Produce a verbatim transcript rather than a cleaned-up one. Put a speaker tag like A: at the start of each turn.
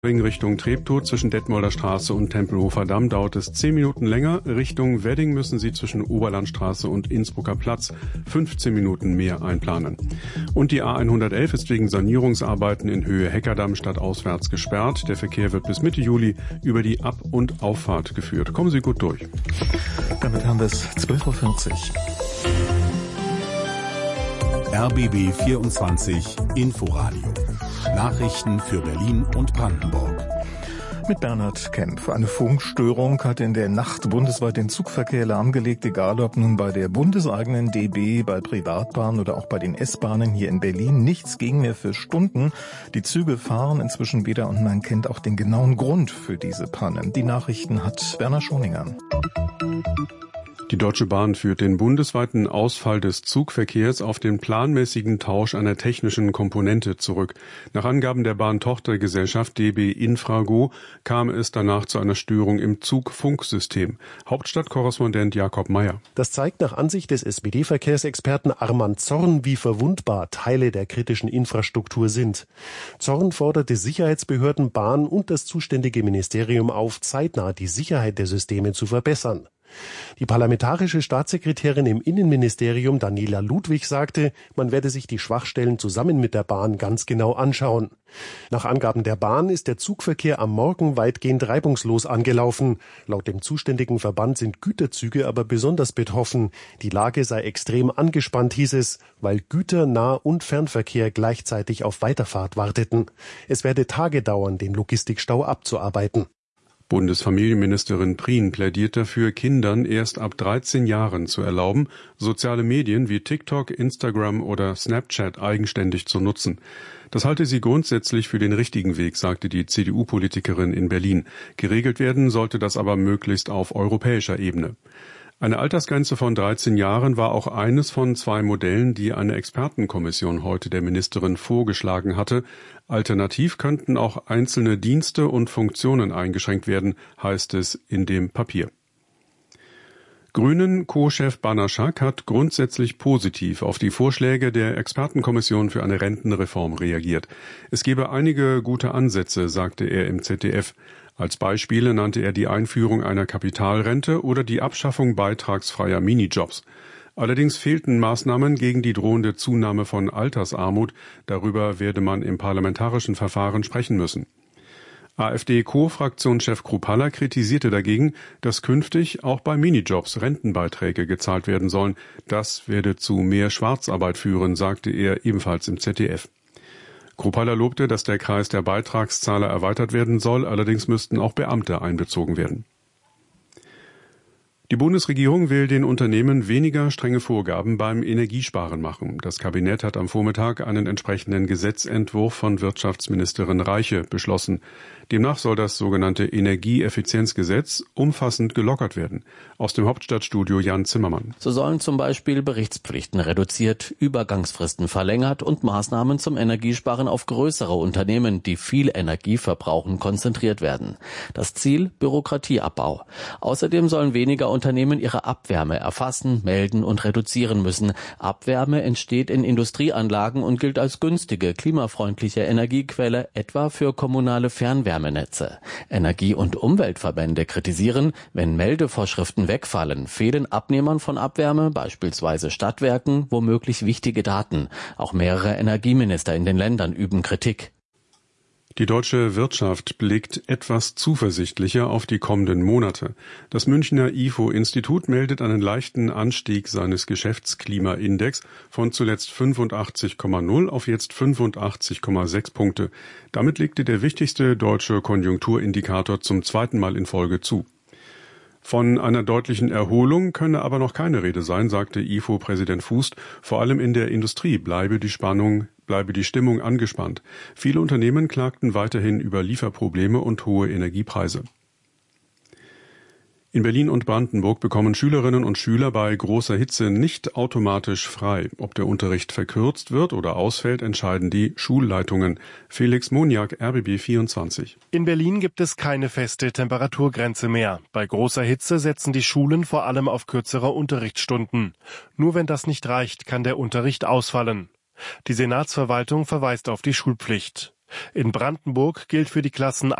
A: Richtung Treptow zwischen Detmolder Straße und Tempelhofer Damm dauert es zehn Minuten länger. Richtung Wedding müssen Sie zwischen Oberlandstraße und Innsbrucker Platz fünfzehn Minuten mehr einplanen. Und die A hundertelf ist wegen Sanierungsarbeiten in Höhe Heckerdamm stadtauswärts gesperrt. Der Verkehr wird bis Mitte Juli über die Ab- und Auffahrt geführt. Kommen Sie gut durch.
B: Damit haben wir es zwölf Uhr vierzig.
C: R B B vierundzwanzig Inforadio. Nachrichten für Berlin und Brandenburg.
B: Mit Bernhard Kempf. Eine Funkstörung hat in der Nacht bundesweit den Zugverkehr lahmgelegt, egal ob nun bei der bundeseigenen D B, bei Privatbahnen oder auch bei den S-Bahnen hier in Berlin. Nichts ging mehr für Stunden. Die Züge fahren inzwischen wieder und man kennt auch den genauen Grund für diese Panne. Die Nachrichten hat Werner Schoninger.
A: Die Deutsche Bahn führt den bundesweiten Ausfall des Zugverkehrs auf den planmäßigen Tausch einer technischen Komponente zurück. Nach Angaben der Bahntochtergesellschaft D B Infrago kam es danach zu einer Störung im Zugfunksystem. Hauptstadtkorrespondent Jakob Mayer.
D: Das zeigt nach Ansicht des S P D-Verkehrsexperten Armand Zorn, wie verwundbar Teile der kritischen Infrastruktur sind. Zorn forderte Sicherheitsbehörden, Bahn und das zuständige Ministerium auf, zeitnah die Sicherheit der Systeme zu verbessern. Die parlamentarische Staatssekretärin im Innenministerium Daniela Ludwig sagte, man werde sich die Schwachstellen zusammen mit der Bahn ganz genau anschauen. Nach Angaben der Bahn ist der Zugverkehr am Morgen weitgehend reibungslos angelaufen. Laut dem zuständigen Verband sind Güterzüge aber besonders betroffen. Die Lage sei extrem angespannt, hieß es, weil Güter-, Nah- und Fernverkehr gleichzeitig auf Weiterfahrt warteten. Es werde Tage dauern, den Logistikstau abzuarbeiten.
A: Bundesfamilienministerin Prien plädiert dafür, Kindern erst ab dreizehn Jahren zu erlauben, soziale Medien wie TikTok, Instagram oder Snapchat eigenständig zu nutzen. Das halte sie grundsätzlich für den richtigen Weg, sagte die C D U-Politikerin in Berlin. Geregelt werden sollte das aber möglichst auf europäischer Ebene. Eine Altersgrenze von dreizehn Jahren war auch eines von zwei Modellen, die eine Expertenkommission heute der Ministerin vorgeschlagen hatte. Alternativ könnten auch einzelne Dienste und Funktionen eingeschränkt werden, heißt es in dem Papier. Grünen-Co-Chef Banaschak hat grundsätzlich positiv auf die Vorschläge der Expertenkommission für eine Rentenreform reagiert. Es gebe einige gute Ansätze, sagte er im Z D F. Als Beispiele nannte er die Einführung einer Kapitalrente oder die Abschaffung beitragsfreier Minijobs. Allerdings fehlten Maßnahmen gegen die drohende Zunahme von Altersarmut. Darüber werde man im parlamentarischen Verfahren sprechen müssen. AfD-Co-Fraktionschef Kruppalla kritisierte dagegen, dass künftig auch bei Minijobs Rentenbeiträge gezahlt werden sollen. Das werde zu mehr Schwarzarbeit führen, sagte er ebenfalls im Z D F. Kruppalla lobte, dass der Kreis der Beitragszahler erweitert werden soll, allerdings müssten auch Beamte einbezogen werden. Die Bundesregierung will den Unternehmen weniger strenge Vorgaben beim Energiesparen machen. Das Kabinett hat am Vormittag einen entsprechenden Gesetzentwurf von Wirtschaftsministerin Reiche beschlossen. Demnach soll das sogenannte Energieeffizienzgesetz umfassend gelockert werden. Aus dem Hauptstadtstudio Jan Zimmermann.
E: So sollen zum Beispiel Berichtspflichten reduziert, Übergangsfristen verlängert und Maßnahmen zum Energiesparen auf größere Unternehmen, die viel Energie verbrauchen, konzentriert werden. Das Ziel: Bürokratieabbau. Außerdem sollen weniger Unternehmen ihre Abwärme erfassen, melden und reduzieren müssen. Abwärme entsteht in Industrieanlagen und gilt als günstige, klimafreundliche Energiequelle, etwa für kommunale Fernwärmenetze. Energie- und Umweltverbände kritisieren, wenn Meldevorschriften wegfallen, fehlen Abnehmern von Abwärme, beispielsweise Stadtwerken, womöglich wichtige Daten. Auch mehrere Energieminister in den Ländern üben Kritik.
A: Die deutsche Wirtschaft blickt etwas zuversichtlicher auf die kommenden Monate. Das Münchner I F O-Institut meldet einen leichten Anstieg seines Geschäftsklimaindex von zuletzt fünfundachtzig Komma null auf jetzt fünfundachtzig Komma sechs Punkte. Damit legte der wichtigste deutsche Konjunkturindikator zum zweiten Mal in Folge zu. Von einer deutlichen Erholung könne aber noch keine Rede sein, sagte I F O-Präsident Fußt. Vor allem in der Industrie bleibe die Spannung, bleibe die Stimmung angespannt. Viele Unternehmen klagten weiterhin über Lieferprobleme und hohe Energiepreise. In Berlin und Brandenburg bekommen Schülerinnen und Schüler bei großer Hitze nicht automatisch frei. Ob der Unterricht verkürzt wird oder ausfällt, entscheiden die Schulleitungen. Felix Moniak, R B B vierundzwanzig.
F: In Berlin gibt es keine feste Temperaturgrenze mehr. Bei großer Hitze setzen die Schulen vor allem auf kürzere Unterrichtsstunden. Nur wenn das nicht reicht, kann der Unterricht ausfallen. Die Senatsverwaltung verweist auf die Schulpflicht. In Brandenburg gilt für die Klassen